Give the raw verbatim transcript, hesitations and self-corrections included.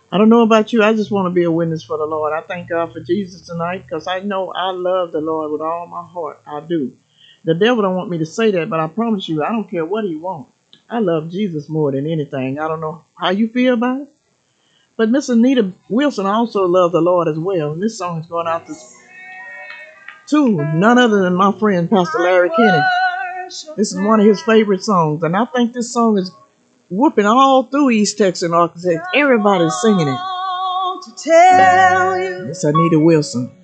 I don't know about you. I just want to be a witness for the Lord. I thank God for Jesus tonight because I know I love the Lord with all my heart. I do. The devil don't want me to say that, but I promise you, I don't care what he wants. I love Jesus more than anything. I don't know how you feel about it. But Miss Anita Wilson also loved the Lord as well. And this song is going out to, to none other than my friend, Pastor Larry Kenny. This is one of his favorite songs. And I think this song is whooping all through East Texas and Arkansas. Everybody's singing it. It's Anita Wilson.